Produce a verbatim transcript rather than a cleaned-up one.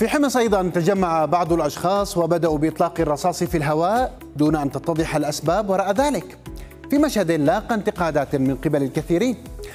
في حمص أيضا تجمع بعض الأشخاص وبدأوا بإطلاق الرصاص في الهواء دون أن تتضح الأسباب وراء ذلك، في مشهد لاقى انتقادات من قبل الكثيرين.